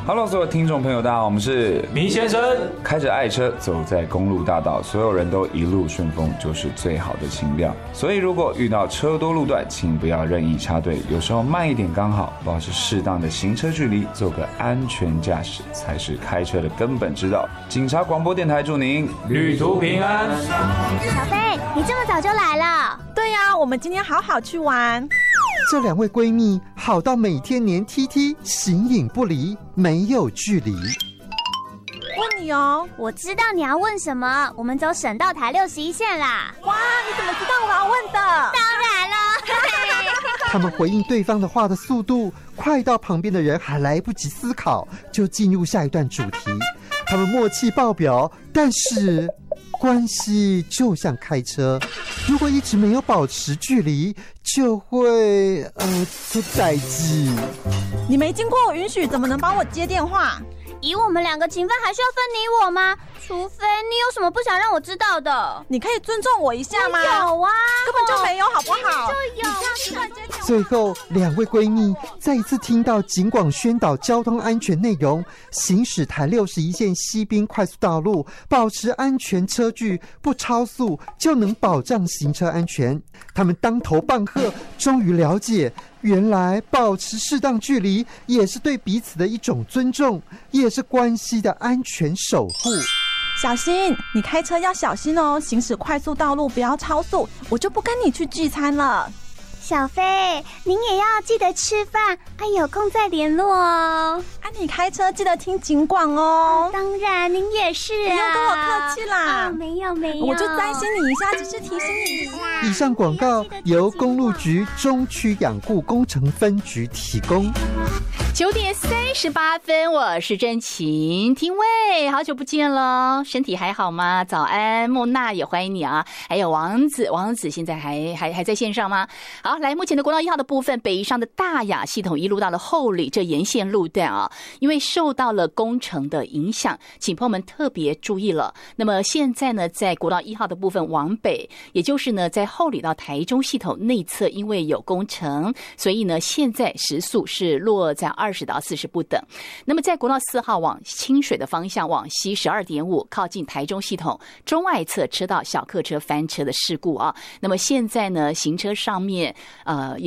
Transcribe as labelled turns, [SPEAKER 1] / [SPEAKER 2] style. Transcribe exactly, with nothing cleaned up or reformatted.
[SPEAKER 1] Hello， 所有听众朋友，大家好，我们是
[SPEAKER 2] 米先生。
[SPEAKER 1] 开着爱车走在公路大道，所有人都一路顺风，就是最好的情调。所以如果遇到车多路段，请不要任意插队，有时候慢一点刚好，保持适当的行车距离，做个安全驾驶才是开车的根本之道。警察广播电台祝您
[SPEAKER 2] 旅途平安。
[SPEAKER 3] 小飞，你这么早就来了？
[SPEAKER 4] 对呀、啊，我们今天好好去玩。
[SPEAKER 5] 这两位闺蜜好到每天黏 T T， 形影不离，没有距离。
[SPEAKER 4] 问你哦，
[SPEAKER 3] 我知道你要问什么，我们走省道台六十一线啦。
[SPEAKER 4] 哇，你怎么知道我要问的？
[SPEAKER 3] 当然了。
[SPEAKER 5] 他们回应对方的话的速度快到旁边的人还来不及思考，就进入下一段主题。他们默契爆表，但是关系就像开车，如果一直没有保持距离，就会呃出代志。
[SPEAKER 4] 你没经过我允许，怎么能帮我接电话？
[SPEAKER 3] 以我们两个情分，还需要分你我吗？除非你有什么不想让我知道的。
[SPEAKER 4] 你可以尊重我一下吗？
[SPEAKER 3] 有啊，
[SPEAKER 4] 根本就没有，好不好？
[SPEAKER 3] 就有。
[SPEAKER 5] 最后，两位闺蜜再一次听到警广宣导交通安全内容，行驶台六十一线西滨快速道路，保持安全车距，不超速就能保障行车安全。他们当头棒喝，终于了解，原来保持适当距离也是对彼此的一种尊重，也是关系的安全守护。
[SPEAKER 4] 小心，你开车要小心哦，行驶快速道路不要超速，我就不跟你去聚餐了。
[SPEAKER 3] 小飞，您也要记得吃饭，啊，有空再联络哦。
[SPEAKER 4] 啊，你开车记得听警广哦。
[SPEAKER 3] 当然，您也是啊。
[SPEAKER 4] 不用跟我客气啦。
[SPEAKER 3] 哦，没有没有，
[SPEAKER 4] 我就担心你一下，只是提醒你一下。
[SPEAKER 5] 以上广告由公路局中区养护工程分局提供。
[SPEAKER 6] 九点三十八分，我是真晴。廷尉，好久不见了，身体还好吗？早安，莫娜也欢迎你啊。还有王子，王子现在还还还在线上吗？好，来，目前的国道一号的部分，北上的大雅系统一路到了后里这沿线路段啊，因为受到了工程的影响，请朋友们特别注意了。那么现在呢，在国道一号的部分往北，也就是呢，在后里到台中系统内侧，因为有工程，所以呢，现在时速是落在二十到四十不等。那么在国道四号往清水的方向往西 十二点五， 靠近台中系统中外侧车道小客车翻车的事故啊。那么现在呢，行车上面呃